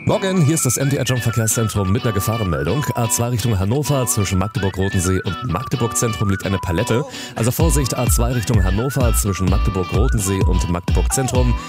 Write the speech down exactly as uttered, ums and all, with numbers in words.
Morgen, hier ist das M D R Jump Verkehrszentrum mit einer Gefahrenmeldung. A zwei Richtung Hannover, zwischen Magdeburg-Rotensee und Magdeburg-Zentrum liegt eine Palette. Also Vorsicht, A zwei Richtung Hannover, zwischen Magdeburg-Rotensee und Magdeburg-Zentrum.